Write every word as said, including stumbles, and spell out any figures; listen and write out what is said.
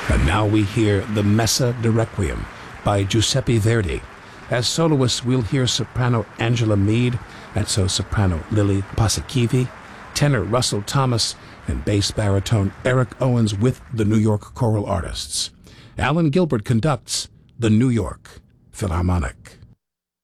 And now we hear the Messa de Requiem by Giuseppe Verdi. As soloists, we'll hear soprano Angela Mead, mezzo-soprano Lily Paasikivi, tenor Russell Thomas, and bass baritone Eric Owens with the New York Choral Artists. Alan Gilbert conducts the New York Philharmonic.